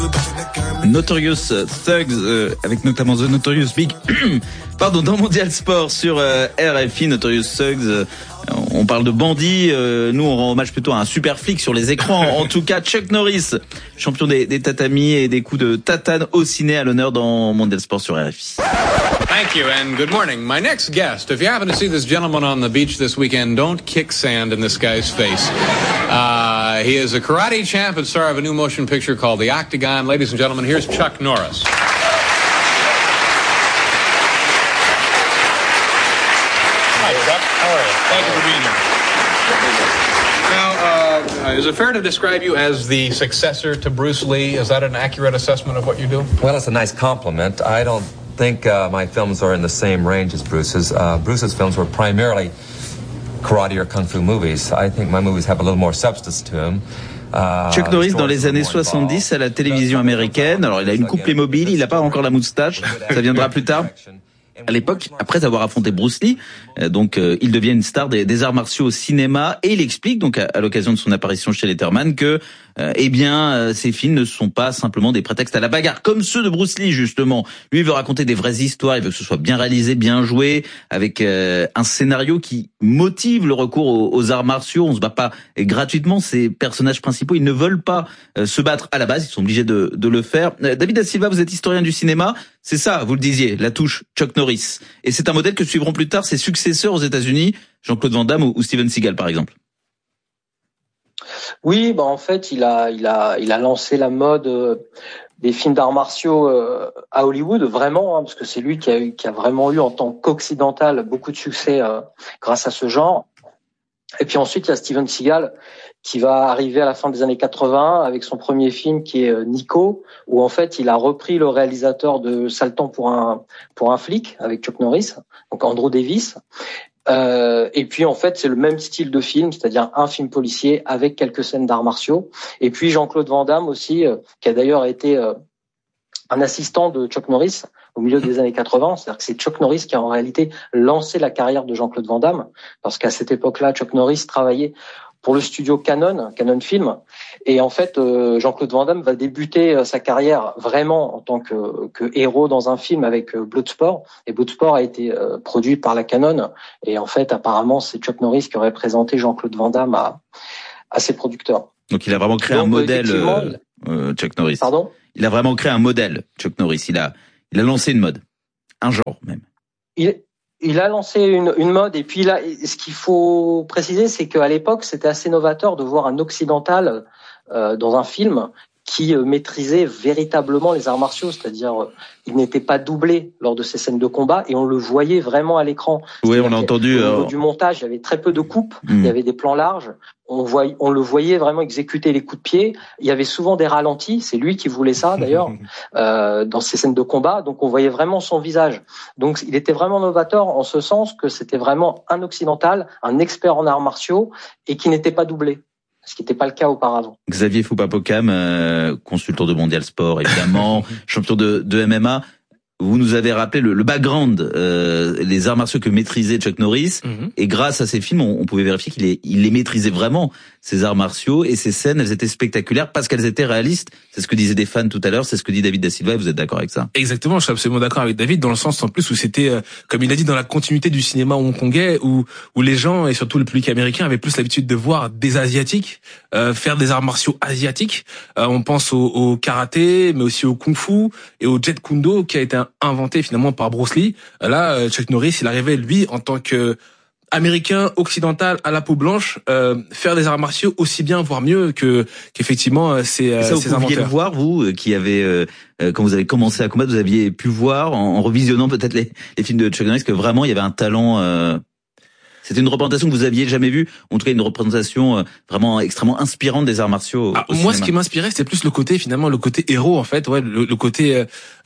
Notorious Thugs, avec notamment The Notorious Big, dans Mondial Sport sur RFI. Notorious Thugs, on parle de bandits, nous on rend hommage plutôt à un super flic sur les écrans. En tout cas, Chuck Norris, champion des tatamis et des coups de tatane au ciné, à l'honneur dans Mondial Sport sur RFI. Thank you and good morning. My next guest, if you happen to see this gentleman on the beach this weekend, don't kick sand in this guy's face. He is a karate champ and star of a new motion picture called The Octagon. Ladies and gentlemen, here's Chuck Norris. Hi, Chuck. How are you? Thank you for being here. Now, is it fair to describe you as the successor to Bruce Lee? Is that an accurate assessment of what you do? Well, it's a nice compliment. I don't think my films are in the same range as Bruce's. Bruce's films were primarily karate or kung fu movies. I think my movies have a little more substance to them. Chuck Norris dans les années 70 à la télévision américaine. Alors il a une coupe Playmobil, il n'a pas encore la moustache, ça viendra plus tard. À l'époque, après avoir affronté Bruce Lee, il devient une star des arts martiaux au cinéma, et il explique donc à l'occasion de son apparition chez Letterman que ces films ne sont pas simplement des prétextes à la bagarre, comme ceux de Bruce Lee justement. Lui, il veut raconter des vraies histoires, il veut que ce soit bien réalisé, bien joué, avec un scénario qui motive le recours aux arts martiaux. On se bat pas gratuitement, ces personnages principaux, ils ne veulent pas se battre à la base, ils sont obligés de le faire. David Da Silva, vous êtes historien du cinéma, c'est ça, vous le disiez, la touche Chuck Norris. Et c'est un modèle que suivront plus tard ses successeurs aux États-Unis, Jean-Claude Van Damme ou Steven Seagal par exemple. Oui, en fait, il a lancé la mode des films d'arts martiaux à Hollywood, vraiment, parce que c'est lui qui a vraiment eu en tant qu'occidental beaucoup de succès grâce à ce genre. Et puis ensuite, il y a Steven Seagal qui va arriver à la fin des années 80 avec son premier film qui est Nico, où en fait il a repris le réalisateur de Sale temps pour un flic avec Chuck Norris, donc Andrew Davis. Et puis en fait c'est le même style de film, c'est-à-dire un film policier avec quelques scènes d'arts martiaux. Et puis Jean-Claude Van Damme aussi, qui a d'ailleurs été un assistant de Chuck Norris au milieu des années 80, c'est-à-dire que c'est Chuck Norris qui a en réalité lancé la carrière de Jean-Claude Van Damme, parce qu'à cette époque-là, Chuck Norris travaillait pour le studio Canon Film, et en fait Jean-Claude Van Damme va débuter sa carrière vraiment en tant que héros dans un film avec Bloodsport, et Bloodsport a été produit par la Canon, et en fait apparemment c'est Chuck Norris qui aurait présenté Jean-Claude Van Damme à ses producteurs. Donc il a vraiment créé un modèle, Chuck Norris. Pardon ? Il a vraiment créé un modèle, Chuck Norris. Il a lancé une mode, un genre même. Il a lancé une mode, et puis là, ce qu'il faut préciser, c'est qu'à l'époque, c'était assez novateur de voir un occidental dans un film qui maîtrisait véritablement les arts martiaux, c'est-à-dire il n'était pas doublé lors de ces scènes de combat et on le voyait vraiment à l'écran. Oui, on l'a entendu. Au niveau du montage, il y avait très peu de coupes, il y avait des plans larges. On le voyait vraiment exécuter les coups de pied. Il y avait souvent des ralentis. C'est lui qui voulait ça d'ailleurs dans ces scènes de combat. Donc on voyait vraiment son visage. Donc il était vraiment novateur en ce sens que c'était vraiment un occidental, un expert en arts martiaux et qui n'était pas doublé, ce qui n'était pas le cas auparavant. Xavier Foupapocam, consultant de Mondial Sport évidemment, champion de MMA. Vous nous avez rappelé le background, les arts martiaux que maîtrisait Chuck Norris, et grâce à ces films, on pouvait vérifier qu'il les maîtrisait vraiment, ces arts martiaux, et ces scènes, elles étaient spectaculaires parce qu'elles étaient réalistes. C'est ce que disaient des fans tout à l'heure, c'est ce que dit David Da Silva, et vous êtes d'accord avec ça? Exactement, je suis absolument d'accord avec David, dans le sens en plus où c'était, comme il a dit, dans la continuité du cinéma hongkongais, où les gens, et surtout le public américain, avaient plus l'habitude de voir des Asiatiques faire des arts martiaux asiatiques. On pense au karaté, mais aussi au kung-fu et au jet kundo, qui a été inventé finalement par Bruce Lee. Là, Chuck Norris, il arrivait, lui, en tant que américain occidental à la peau blanche, faire des arts martiaux aussi bien, voire mieux qu'effectivement ces inventeurs. Vous pouviez le voir, vous, qui avez quand vous avez commencé à combattre, vous aviez pu voir en revisionnant peut-être les films de Chuck Norris que vraiment il y avait un talent. C'était une représentation que vous aviez jamais vue, en tout cas une représentation vraiment extrêmement inspirante des arts martiaux. Moi, ce qui m'inspirait, c'était plus le côté héros en fait, ouais, le côté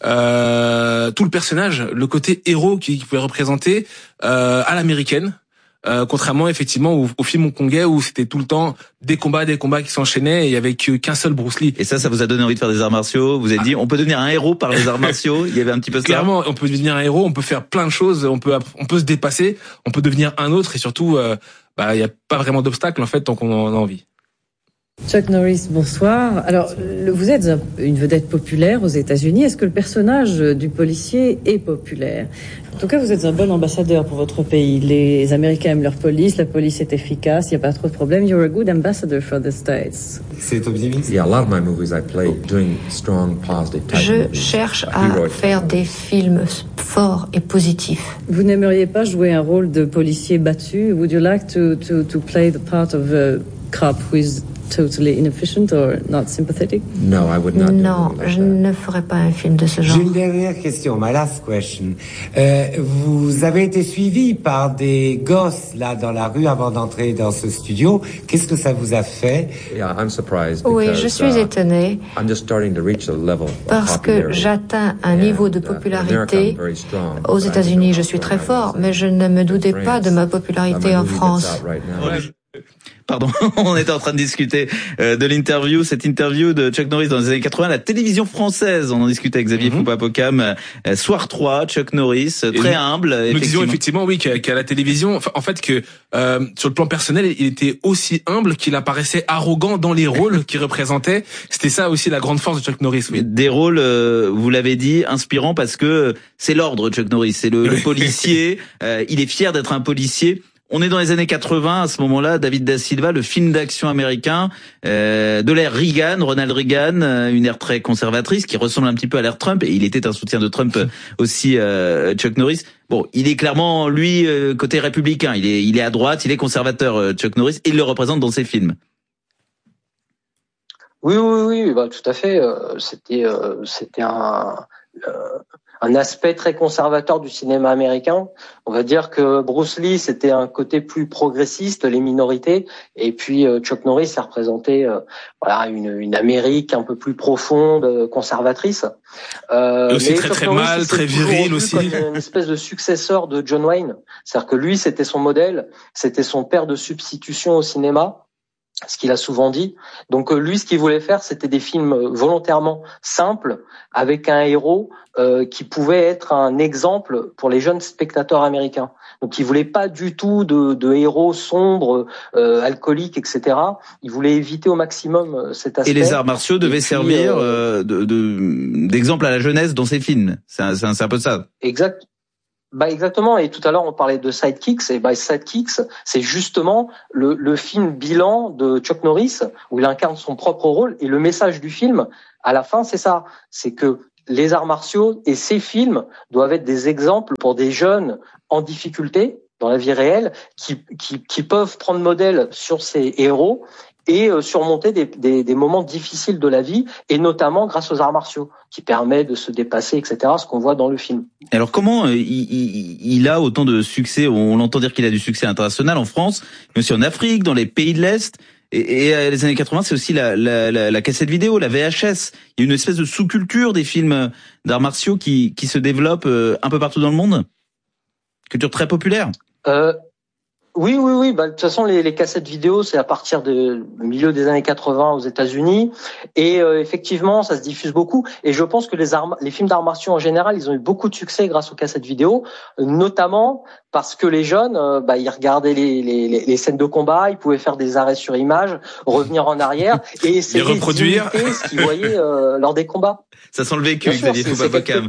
tout le personnage, le côté héros qu'il pouvait représenter à l'américaine. Contrairement effectivement au film hongkongais où c'était tout le temps des combats qui s'enchaînaient et il y avait qu'un seul Bruce Lee. Et ça vous a donné envie de faire des arts martiaux? Vous avez dit on peut devenir un héros par les arts martiaux? Il y avait un petit peu ça. Clairement, on peut devenir un héros, on peut faire plein de choses, on peut se dépasser, on peut devenir un autre et surtout il y a pas vraiment d'obstacle en fait tant qu'on en a envie. Chuck Norris, bonsoir. Alors, vous êtes une vedette populaire aux États-Unis. Est-ce que le personnage du policier est populaire? En tout cas, vous êtes un bon ambassadeur pour votre pays. Les Américains aiment leur police, la police est efficace, il n'y a pas trop de problèmes. You're a good ambassador for the States. C'est optimiste. Yeah, a lot of my movies I play doing strong, positive type Je movies. cherche à faire des films forts et positifs. Vous n'aimeriez pas jouer un rôle de policier battu? Would you like to play the part of a cop who is totally inefficient or not sympathetic? No, I would not. Non, je ne ferai pas un film de ce genre. J'ai une dernière question, my last question. Vous avez été suivi par des gosses là dans la rue avant d'entrer dans ce studio. Qu'est-ce que ça vous a fait? Yeah, I'm surprised. Oui, because, je suis étonnée I'm just starting to reach a level of parce que popularity. j'atteins un niveau de popularité. Aux États-Unis, je suis très fort, mais je ne me doutais pas de ma popularité en France. Pardon, on était en train de discuter de l'interview, cette interview de Chuck Norris dans les années 80, la télévision française. On en discutait avec Xavier Foupa-Pocam, Soir 3, Chuck Norris, très humble. Nous disions effectivement, oui, qu'à la télévision, en fait, que sur le plan personnel, il était aussi humble qu'il apparaissait arrogant dans les rôles qu'il représentait. C'était ça aussi la grande force de Chuck Norris. Oui. Des rôles, vous l'avez dit, inspirants parce que c'est l'ordre, Chuck Norris. C'est le policier. Il est fier d'être un policier. On est dans les années 80, à ce moment-là, David Da Silva, le film d'action américain, de l'ère Reagan, Ronald Reagan, une ère très conservatrice qui ressemble un petit peu à l'ère Trump, et il était un soutien de Trump aussi, Chuck Norris. Bon, il est clairement, lui, côté républicain, il est à droite, il est conservateur, Chuck Norris, et il le représente dans ses films. Oui, bah, tout à fait. C'était un aspect très conservateur du cinéma américain. On va dire que Bruce Lee, c'était un côté plus progressiste, les minorités, et puis Chuck Norris, ça représentait une Amérique un peu plus profonde, conservatrice. Aussi très mâle, très viril aussi. Comme une espèce de successeur de John Wayne. C'est-à-dire que lui, c'était son modèle, c'était son père de substitution au cinéma. Ce qu'il a souvent dit. Donc lui, ce qu'il voulait faire, c'était des films volontairement simples, avec un héros qui pouvait être un exemple pour les jeunes spectateurs américains. Donc il voulait pas du tout de héros sombres, alcooliques, etc. Il voulait éviter au maximum cet aspect. Et les arts martiaux devaient servir d'exemple à la jeunesse dans ses films. C'est un peu ça. Exact. Bah exactement, et tout à l'heure on parlait de Sidekicks, et Sidekicks, c'est justement le film bilan de Chuck Norris, où il incarne son propre rôle, et le message du film, à la fin, c'est ça, c'est que les arts martiaux et ces films doivent être des exemples pour des jeunes en difficulté dans la vie réelle, qui peuvent prendre modèle sur ces héros, et surmonter des moments difficiles de la vie, et notamment grâce aux arts martiaux, qui permet de se dépasser, etc., ce qu'on voit dans le film. Alors comment il a autant de succès? On l'entend dire qu'il a du succès international en France, mais aussi en Afrique, dans les pays de l'Est, et les années 80, c'est aussi la cassette vidéo, la VHS. Il y a une espèce de sous-culture des films d'arts martiaux qui se développe un peu partout dans le monde. Culture très populaire. Oui. Bah, de toute façon, les cassettes vidéo, c'est à partir du milieu des années 80 aux États-Unis. Et effectivement, ça se diffuse beaucoup. Et je pense que les films d'arts martiaux en général, ils ont eu beaucoup de succès grâce aux cassettes vidéo, notamment parce que les jeunes, ils regardaient les scènes de combat, ils pouvaient faire des arrêts sur image, revenir en arrière et essayer de reproduire ce qu'ils voyaient lors des combats. Ça sent le vécu, Xavier Foupa-Pocam.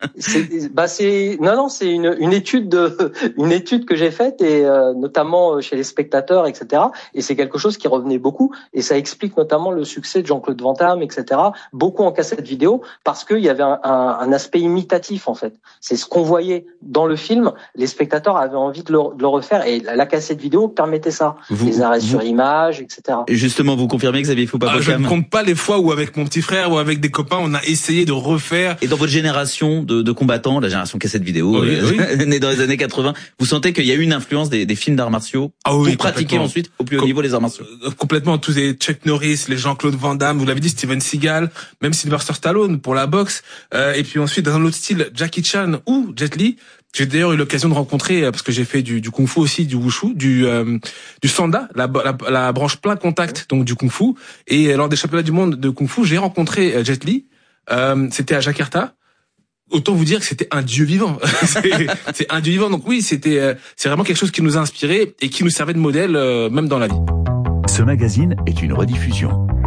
C'est une étude que j'ai faite, et notamment chez les spectateurs, etc. Et c'est quelque chose qui revenait beaucoup, et ça explique notamment le succès de Jean-Claude Van Damme, etc. Beaucoup en cassette vidéo, parce qu'il y avait un aspect imitatif en fait. C'est ce qu'on voyait dans le film, les spectateurs avaient envie de le refaire, et la cassette vidéo permettait ça, les arrêts sur image, etc. Et justement, vous confirmez, Xavier Foupa-Pocam? Je ne compte pas les fois où avec mon petit frère ou avec des copains, on a essayé de refaire. Et dans votre génération de combattants, la génération cassette vidéo, née dans les années 80, vous sentez qu'il y a eu une influence des films d'arts martiaux pour pratiquer ensuite au plus haut niveau les arts martiaux? Complètement, tous les Chuck Norris, les Jean-Claude Van Damme, vous l'avez dit, Steven Seagal, même Sylvester Stallone pour la boxe, et puis ensuite dans un autre style, Jackie Chan ou Jet Li. J'ai d'ailleurs eu l'occasion de rencontrer, parce que j'ai fait du kung-fu aussi, du wushu, du sanda, la branche plein contact, donc du kung-fu. Et lors des championnats du monde de kung-fu, j'ai rencontré Jet Li. C'était à Jakarta. Autant vous dire que c'était un dieu vivant. c'est un dieu vivant. Donc oui, c'est vraiment quelque chose qui nous a inspiré et qui nous servait de modèle, même dans la vie. Ce magazine est une rediffusion.